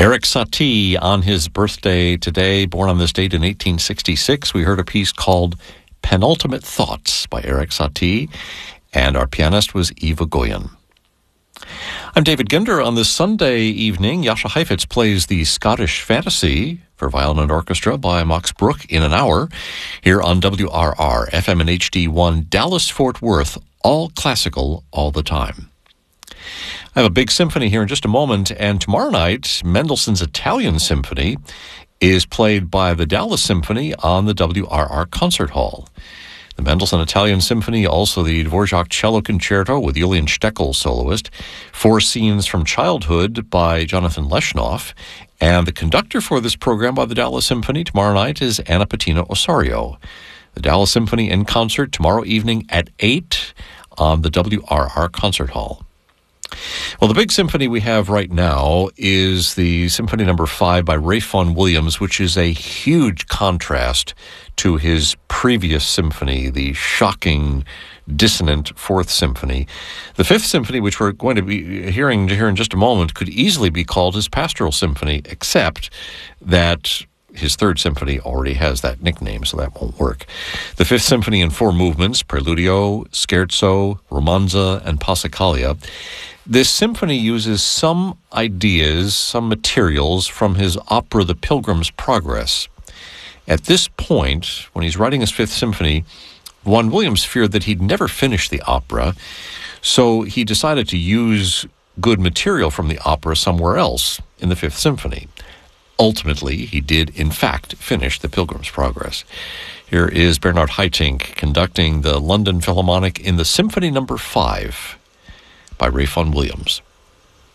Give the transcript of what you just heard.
Erik Satie on his birthday today, born on this date in 1866. We heard a piece called Penultimate Thoughts by Erik Satie, and our pianist was Eva Goyen. I'm David Ginder. On this Sunday evening, Jascha Heifetz plays the Scottish Fantasy for violin and orchestra by Max Bruch in an hour here on WRR, FM and HD1, Dallas-Fort Worth, all classical all the time. I have a big symphony here in just a moment, and tomorrow night, Mendelssohn's Italian Symphony is played by the Dallas Symphony on the WRR Concert Hall. The Mendelssohn Italian Symphony, also the Dvorak Cello Concerto with Julian Steckel, soloist, Four Scenes from Childhood by Jonathan Leshnoff, and the conductor for this program by the Dallas Symphony tomorrow night is Ana Patina Osorio. The Dallas Symphony in concert tomorrow evening at 8 on the WRR Concert Hall. Well, the big symphony we have right now is the Symphony No. 5 by Ralph Vaughan Williams, which is a huge contrast to his previous symphony, the shocking, dissonant Fourth Symphony. The Fifth Symphony, which we're going to be hearing here in just a moment, could easily be called his Pastoral Symphony, except that his Third Symphony already has that nickname, so that won't work. The Fifth Symphony in 4 movements, Preludio, Scherzo, Romanza, and Passacaglia. This symphony uses some ideas, some materials from his opera The Pilgrim's Progress. At this point, when he's writing his Fifth Symphony, Vaughan Williams feared that he'd never finish the opera, so he decided to use good material from the opera somewhere else in the Fifth Symphony. Ultimately, he did, in fact, finish The Pilgrim's Progress. Here is Bernard Haitink conducting the London Philharmonic in the Symphony No. 5 by Ralph Vaughan Williams.